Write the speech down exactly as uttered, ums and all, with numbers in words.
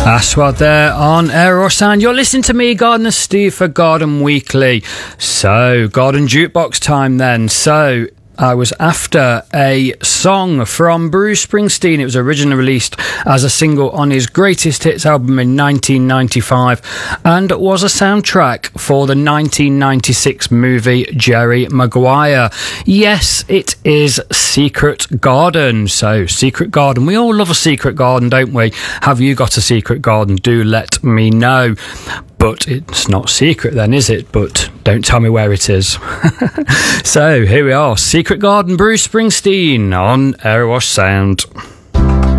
Aswad there on Air or Sound. You're listening to me, Gardener Steve, for Garden Weekly. So, Garden Jukebox time then. So, I was after a song from Bruce Springsteen. It was originally released as a single on his Greatest Hits album in nineteen ninety-five and was a soundtrack for the nineteen ninety-six movie Jerry Maguire. Yes, it is Secret Garden. So, Secret Garden. We all love a secret garden, don't we? Have you got a secret garden? Do let me know. But it's not secret then, is it? But don't tell me where it is. So, here we are. Secret Garden, Bruce Springsteen on Air Wash Sound.